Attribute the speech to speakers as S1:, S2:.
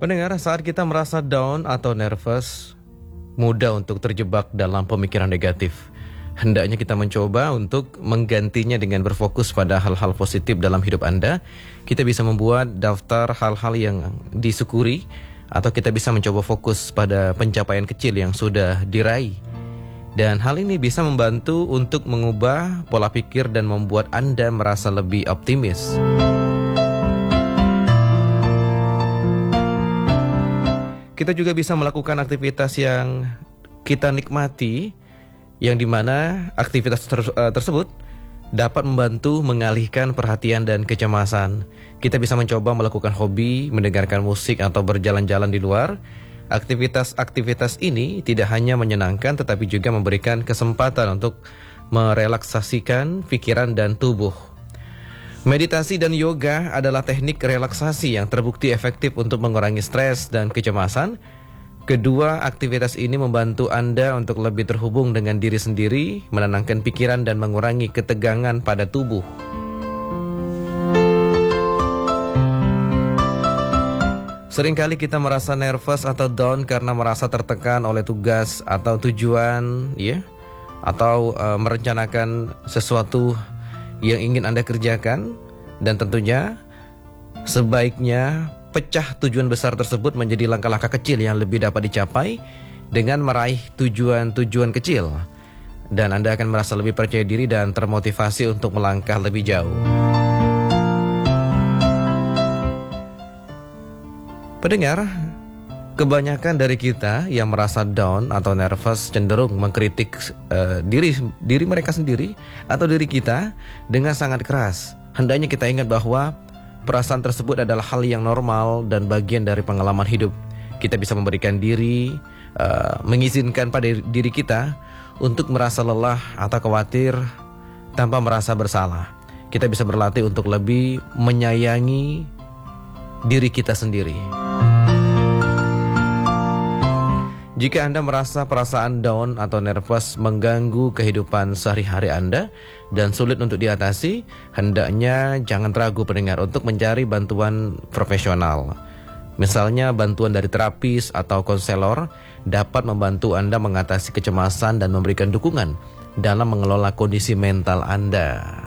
S1: Pendengar, saat kita merasa down atau nervous, mudah untuk terjebak dalam pemikiran negatif. Hendaknya kita mencoba untuk menggantinya dengan berfokus pada hal-hal positif dalam hidup Anda. Kita bisa membuat daftar hal-hal yang disyukuri, atau kita bisa mencoba fokus pada pencapaian kecil yang sudah diraih. Dan hal ini bisa membantu untuk mengubah pola pikir dan membuat Anda merasa lebih optimis. Kita juga bisa melakukan aktivitas yang kita nikmati, yang dimana aktivitas tersebut dapat membantu mengalihkan perhatian dan kecemasan. Kita bisa mencoba melakukan hobi, mendengarkan musik atau berjalan-jalan di luar. Aktivitas ini tidak hanya menyenangkan tetapi juga memberikan kesempatan untuk merelaksasikan pikiran dan tubuh. Meditasi dan yoga adalah teknik relaksasi yang terbukti efektif untuk mengurangi stres dan kecemasan. Kedua aktivitas ini membantu Anda untuk lebih terhubung dengan diri sendiri, menenangkan pikiran dan mengurangi ketegangan pada tubuh. Seringkali kita merasa nervous atau down karena merasa tertekan oleh tugas atau tujuan, atau merencanakan sesuatu yang ingin Anda kerjakan, dan tentunya sebaiknya pecah tujuan besar tersebut menjadi langkah-langkah kecil yang lebih dapat dicapai dengan meraih tujuan-tujuan kecil, dan Anda akan merasa lebih percaya diri dan termotivasi untuk melangkah lebih jauh. Pendengar, kebanyakan dari kita yang merasa down atau nervous cenderung mengkritik diri mereka sendiri atau diri kita dengan sangat keras. Hendaknya kita ingat bahwa perasaan tersebut adalah hal yang normal dan bagian dari pengalaman hidup. Kita bisa memberikan diri, mengizinkan pada diri kita untuk merasa lelah atau khawatir tanpa merasa bersalah. Kita bisa berlatih untuk lebih menyayangi diri kita sendiri. Jika Anda merasa perasaan down atau nervous mengganggu kehidupan sehari-hari Anda dan sulit untuk diatasi, hendaknya jangan ragu pendengar untuk mencari bantuan profesional. Misalnya bantuan dari terapis atau konselor dapat membantu Anda mengatasi kecemasan dan memberikan dukungan dalam mengelola kondisi mental Anda.